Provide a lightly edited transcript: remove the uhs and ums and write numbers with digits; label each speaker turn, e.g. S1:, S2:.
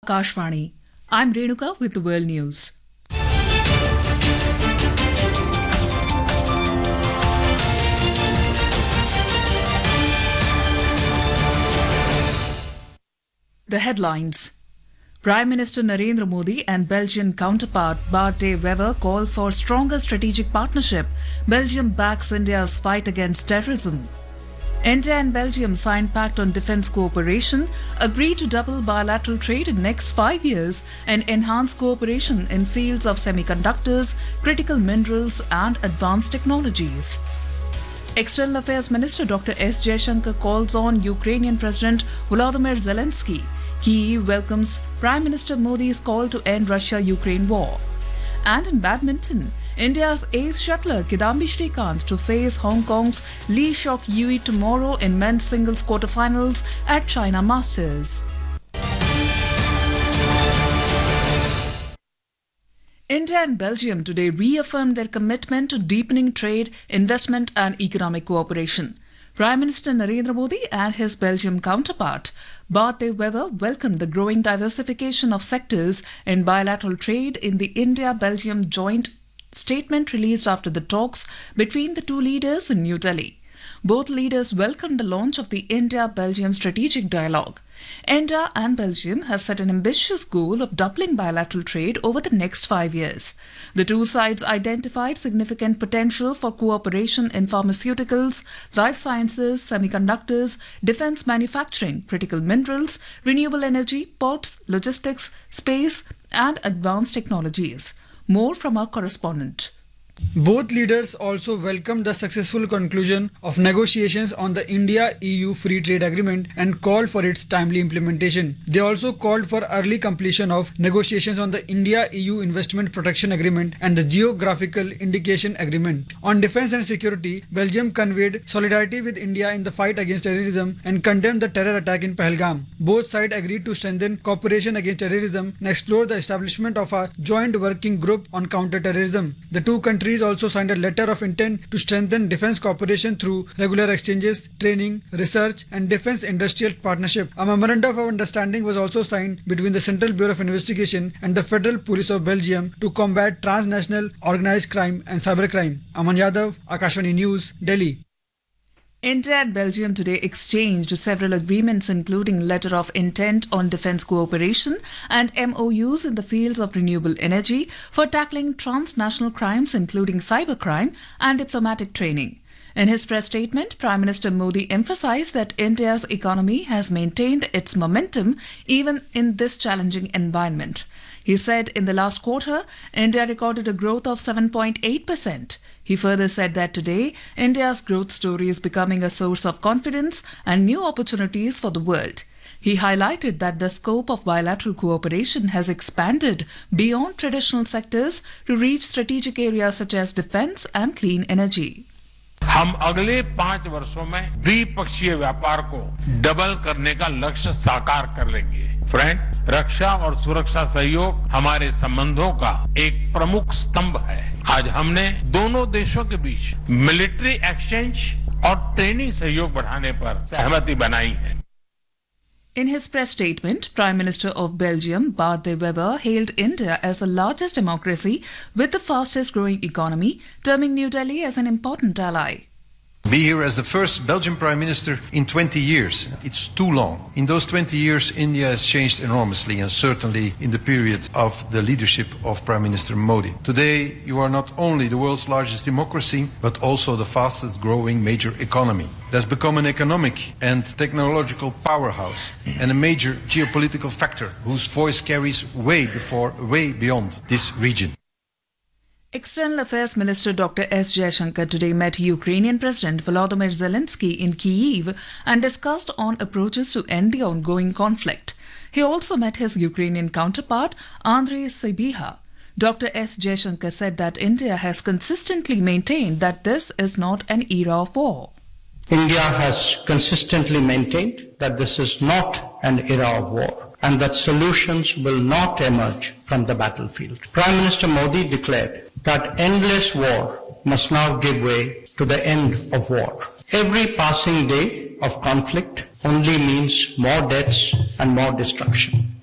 S1: Akashvani. I'm Renuka with the World News. The headlines. Prime Minister Narendra Modi and Belgian counterpart Bart de Wever call for stronger strategic partnership. Belgium backs India's fight against terrorism. India and Belgium signed pact on defence cooperation, agree to double bilateral trade in next 5 years and enhance cooperation in fields of semiconductors, critical minerals and advanced technologies. External Affairs Minister Dr. S. Jaishankar calls on Ukrainian President Volodymyr Zelensky. Kyiv welcomes Prime Minister Modi's call to end Russia-Ukraine war. And in badminton, India's ace shuttler Kidambi Srikanth to face Hong Kong's Lee Seok Yui tomorrow in men's singles quarterfinals at China Masters. India and Belgium today reaffirmed their commitment to deepening trade, investment and economic cooperation. Prime Minister Narendra Modi and his Belgium counterpart Bart de Wever welcomed the growing diversification of sectors in bilateral trade in the India-Belgium joint statement released after the talks between the two leaders in New Delhi. Both leaders welcomed the launch of the India-Belgium strategic dialogue. India and Belgium have set an ambitious goal of doubling bilateral trade over the next 5 years. The two sides identified significant potential for cooperation in pharmaceuticals, life sciences, semiconductors, defense manufacturing, critical minerals, renewable energy, ports, logistics, space, and advanced technologies. More from our correspondent.
S2: Both leaders also welcomed the successful conclusion of negotiations on the India-EU Free Trade Agreement and called for its timely implementation. They also called for early completion of negotiations on the India-EU Investment Protection Agreement and the Geographical Indication Agreement. On defense and security, Belgium conveyed solidarity with India in the fight against terrorism and condemned the terror attack in Pahalgam. Both sides agreed to strengthen cooperation against terrorism and explore the establishment of a joint working group on counter-terrorism. The two countries also signed a letter of intent to strengthen defense cooperation through regular exchanges, training, research and defense industrial partnership. A memorandum of understanding was also signed between the Central Bureau of Investigation and the Federal Police of Belgium to combat transnational organized crime and cybercrime. Aman Yadav, Akashvani News, Delhi.
S1: India and Belgium today exchanged several agreements including letter of intent on defence cooperation and MOUs in the fields of renewable energy for tackling transnational crimes including cybercrime and diplomatic training. In his press statement, Prime Minister Modi emphasised that India's economy has maintained its momentum even in this challenging environment. He said in the last quarter, India recorded a growth of 7.8%. He further said that today, India's growth story is becoming a source of confidence and new opportunities for the world. He highlighted that the scope of bilateral cooperation has expanded beyond traditional sectors to reach strategic areas such as defense and clean energy.
S3: हम अगले 5 वर्षों में द्विपक्षीय व्यापार को double करने का लक्ष्य साकार कर लेंगे। फ्रेंड, रक्षा और सुरक्षा सहयोग हमारे संबंधों का एक प्रमुख स्तंभ है। आज हमने दोनों देशों के बीच मिलिट्री एक्सचेंज और ट्रेनिंग सहयोग बढ़ाने पर सहमति बनाई है।
S1: In his press statement, Prime Minister of Belgium, Bart de Wever, hailed India as the largest democracy with the fastest growing economy, terming New Delhi as an important ally.
S4: Be here as the first Belgian Prime Minister in 20 years. It's too long. In those 20 years, India has changed enormously, and certainly in the period of the leadership of Prime Minister Modi. Today, you are not only the world's largest democracy, but also the fastest growing major economy. That's become an economic and technological powerhouse and a major geopolitical factor whose voice carries way beyond this region.
S1: External Affairs Minister Dr. S. Jaishankar today met Ukrainian President Volodymyr Zelensky in Kyiv and discussed on approaches to end the ongoing conflict. He also met his Ukrainian counterpart, Andrei Sybiha. Dr. S. Jaishankar said that India has consistently maintained that this is not an era of war.
S5: India has consistently maintained that this is not an era of war and that solutions will not emerge from the battlefield. Prime Minister Modi declared that endless war must now give way to the end of war. Every passing day of conflict only means more deaths and more destruction.